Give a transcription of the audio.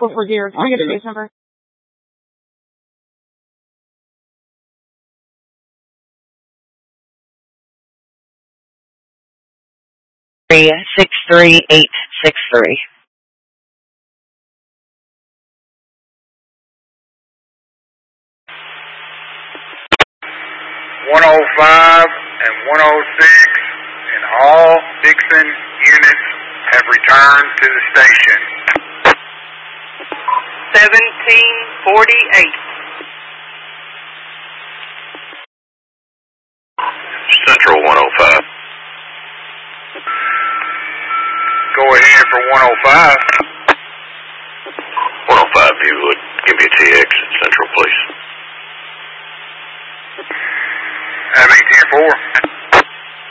for deer. Can I get a case number? Three 63863. 105 and 106 and all Dixon units have returned to the station. 1748. Central 105. Go ahead for 105. 105, you would give me a TX at Central, please. Have 18-4.